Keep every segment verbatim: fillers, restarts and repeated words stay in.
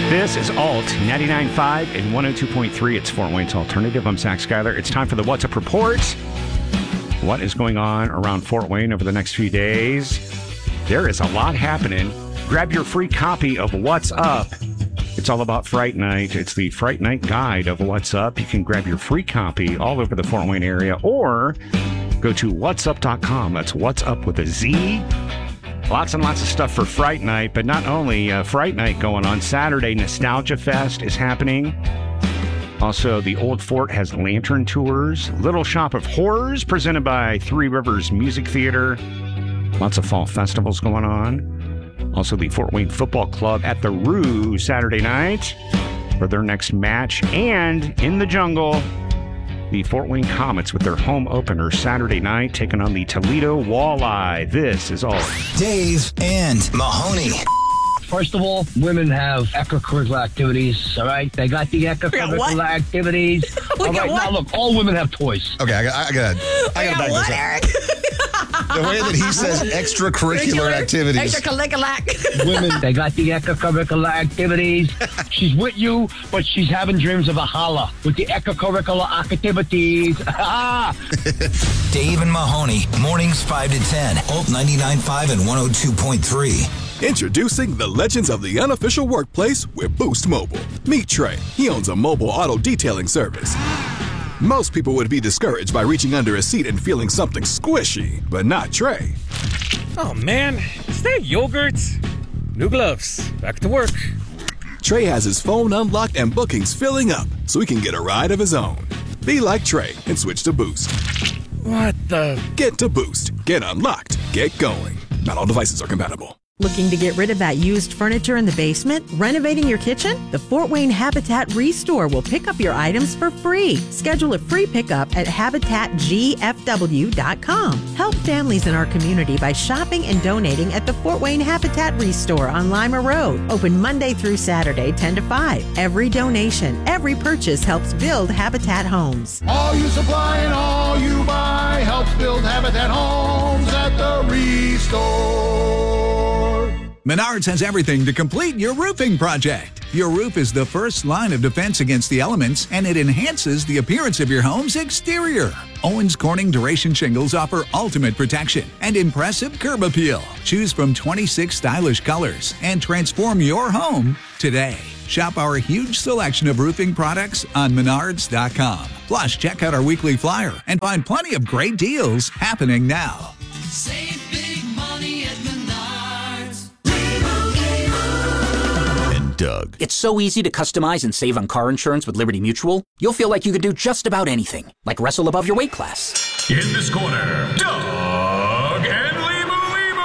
This is Alt ninety-nine point five and one oh two point three. It's Fort Wayne's Alternative. I'm Zach Schuyler. It's time for the What's Up Report. What is going on around Fort Wayne over the next few days? There is a lot happening. Grab your free copy of What's Up. It's all about Fright Night. It's the Fright Night Guide of What's Up. You can grab your free copy all over the Fort Wayne area or go to whats up dot com. That's What's Up with a Z. Lots and lots of stuff for Fright Night, but not only uh, Fright Night going on. Saturday, Nostalgia Fest is happening. Also, the Old Fort has lantern tours. Little Shop of Horrors presented by Three Rivers Music Theater. Lots of fall festivals going on. Also, the Fort Wayne Football Club at the Roo Saturday night for their next match. And in the jungle, the Fort Wayne Comets with their home opener Saturday night, taking on the Toledo Walleye. This is all Dave and Mahoney. First of all, women have extracurricular activities, all right? They got the extracurricular activities. All right, now look, all women have toys. Okay, I got I got I got to back what, this up. Eric? The way that he says extracurricular activities. Extracurricular. Women, they got the extracurricular activities. She's with you, but she's having dreams of a holla with the extracurricular activities. Dave and Mahoney, mornings five to ten, Alt ninety-nine point five and one oh two point three. Introducing the legends of the unofficial workplace with Boost Mobile. Meet Trey. He owns a mobile auto detailing service. Most people would be discouraged by reaching under a seat and feeling something squishy, but not Trey. Oh man, is that yogurt? New gloves, back to work. Trey has his phone unlocked and bookings filling up, so he can get a ride of his own. Be like Trey and switch to Boost. What the? Get to Boost. Get unlocked. Get going. Not all devices are compatible. Looking to get rid of that used furniture in the basement? Renovating your kitchen? The Fort Wayne Habitat Restore will pick up your items for free. Schedule a free pickup at habitat g f w dot com. Help families in our community by shopping and donating at the Fort Wayne Habitat Restore on Lima Road. Open Monday through Saturday, ten to five. Every donation, every purchase helps build Habitat Homes. All you supply and all you buy helps build Habitat Homes at the Restore. Menards has everything to complete your roofing project. Your roof is the first line of defense against the elements, and it enhances the appearance of your home's exterior. Owens Corning Duration Shingles offer ultimate protection and impressive curb appeal. Choose from twenty-six stylish colors and transform your home today. Shop our huge selection of roofing products on menards dot com. Plus, check out our weekly flyer and find plenty of great deals happening now. Save big money at Menards. Doug. It's so easy to customize and save on car insurance with Liberty Mutual. You'll feel like you could do just about anything, like wrestle above your weight class. In this corner, Doug and Limu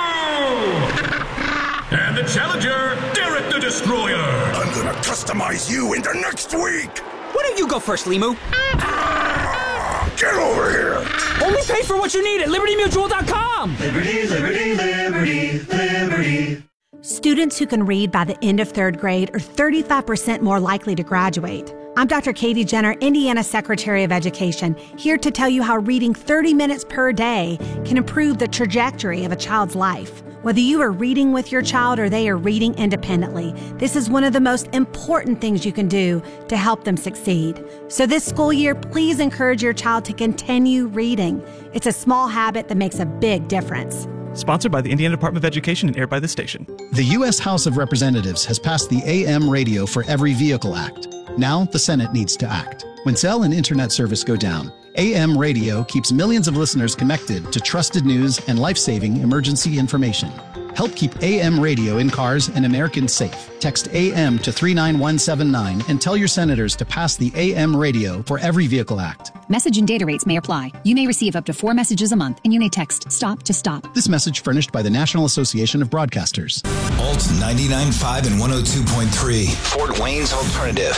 Limu! And the challenger, Derek the Destroyer. I'm gonna customize you into next week. Why don't you go first, Limu? Get over here. Only pay for what you need at liberty mutual dot com. Liberty, liberty, liberty, liberty. Students who can read by the end of third grade are thirty-five percent more likely to graduate. I'm Doctor Katie Jenner, Indiana Secretary of Education, here to tell you how reading thirty minutes per day can improve the trajectory of a child's life. Whether you are reading with your child or they are reading independently, this is one of the most important things you can do to help them succeed. So this school year, please encourage your child to continue reading. It's a small habit that makes a big difference. Sponsored by the Indiana Department of Education and aired by this station. The U S House of Representatives has passed the A M Radio for Every Vehicle Act. Now the Senate needs to act. When cell and internet service go down, A M Radio keeps millions of listeners connected to trusted news and life-saving emergency information. Help keep A M Radio in cars and Americans safe. Text A M to three nine one seven nine and tell your senators to pass the A M Radio for Every Vehicle Act. Message and data rates may apply. You may receive up to four messages a month, and you may text STOP to STOP. This message furnished by the National Association of Broadcasters. Alt ninety-nine point five and one oh two point three. Fort Wayne's Alternative.